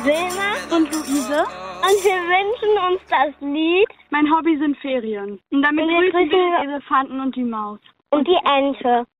Wilma und Luise. Und wir wünschen uns das Lied. Mein Hobby sind Ferien. Und damit grüßen wir den Elefanten und die Maus. Und die Ente.